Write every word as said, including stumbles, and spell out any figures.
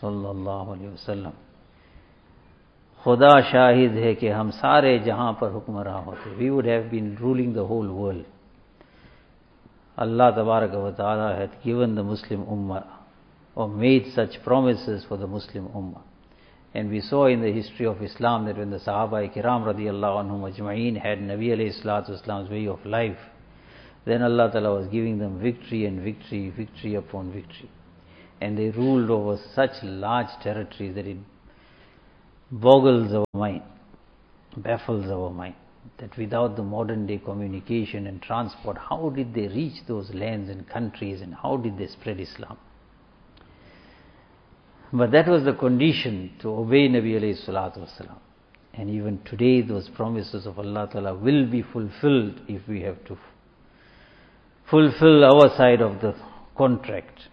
सल्लल्लाहु अलैहि वसल्लम। खुदा शाहिद है कि हम सारे जहां पर हुक्मरां होते, we would have been ruling the whole world. Allah Tabaraka wa Ta'ala had given the Muslim Ummah or made such promises for the Muslim Ummah. And we saw in the history of Islam that when the Sahaba Kiram radiallahu anhum ajma'een had Nabi alayhi salatu Islam's way of life, then Allah Ta'ala was giving them victory and victory, victory upon victory. And they ruled over such large territories that it boggles our mind, baffles our mind, that without the modern day communication and transport, how did they reach those lands and countries, and how did they spread Islam? But that was the condition, to obey Nabi alayhi salatu wasalam. And even today those promises of Allah Ta'ala will be fulfilled if we have to fulfill our side of the contract.